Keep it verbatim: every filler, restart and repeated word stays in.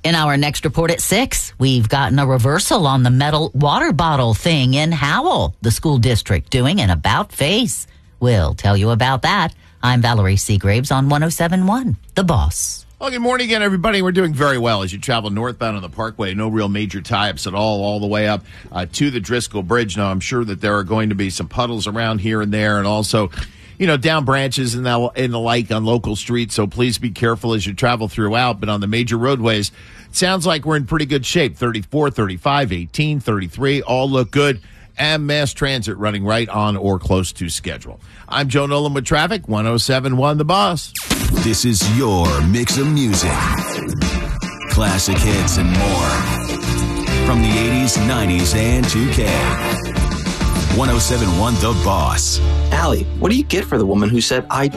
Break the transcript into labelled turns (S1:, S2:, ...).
S1: In our next report at six, we've gotten a reversal on the metal water bottle thing in Howell, the school district doing an about face. We'll tell you about that. I'm Valerie Seagraves on one oh seven point one, The Boss.
S2: Well, good morning again, everybody. We're doing very well as you travel northbound on the Parkway. No real major tie-ups at all, all the way up uh, to the Driscoll Bridge. Now, I'm sure that there are going to be some puddles around here and there, and also, you know, down branches and the, and the like on local streets. So please be careful as you travel throughout. But on the major roadways, it sounds like we're in pretty good shape. thirty-four, thirty-five, eighteen, thirty-three, all look good. And mass transit running right on or close to schedule. I'm Joe Nolan with traffic, one oh seven point one The Boss.
S3: This is your mix of music, classic hits, and more from the eighties, nineties, and two K. one oh seven point one The Boss.
S4: Allie, what do you get for the woman who said, I